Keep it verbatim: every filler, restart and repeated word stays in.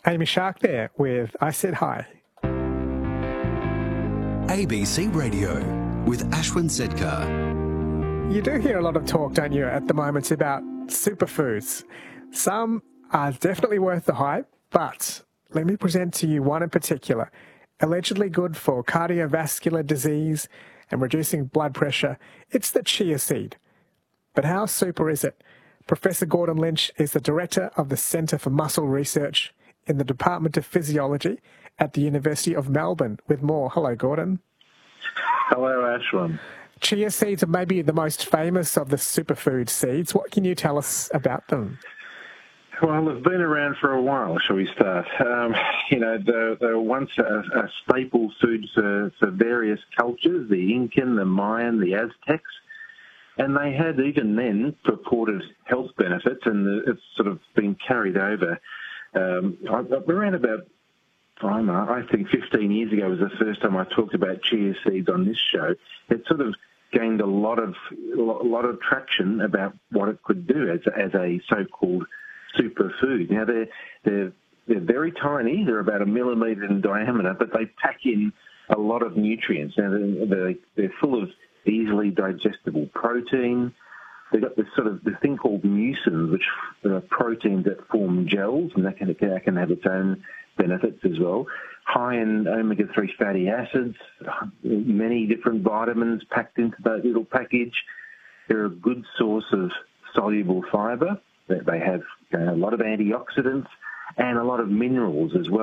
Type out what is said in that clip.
Amy Shark there with I Said Hi. A B C Radio with Ashwin Sedkar. You do hear a lot of talk, don't you, at the moment about superfoods. Some are definitely worth the hype, but let me present to you one in particular, allegedly good for cardiovascular disease and reducing blood pressure. It's the chia seed. But how super is it? Professor Gordon Lynch is the director of the Centre for Muscle Research in the Department of Physiology at the University of Melbourne with more. Hello, Gordon. Hello, Ashwin. Chia seeds are maybe the most famous of the superfood seeds. What can you tell us about them? Well, they've been around for a while, shall we start? Um, you know, they, they were once a, a staple food for, for various cultures, the Incan, the Mayan, the Aztecs, and they had even then purported health benefits, and it's sort of been carried over. Um, around about, I think fifteen years ago was the first time I talked about chia seeds on this show. It sort of gained a lot of a lot of traction about what it could do as, as a so-called superfood. Now, they're, they're, they're very tiny. They're about a millimetre in diameter, but they pack in a lot of nutrients. Now, they're, they're, they're full of easily digestible protein. They've got this sort of the thing called mucin, which are proteins that form gels, and that can, that can have its own benefits as well. High in omega three fatty acids, many different vitamins packed into that little package. They're a good source of soluble fibre. They have a lot of antioxidants and a lot of minerals as well.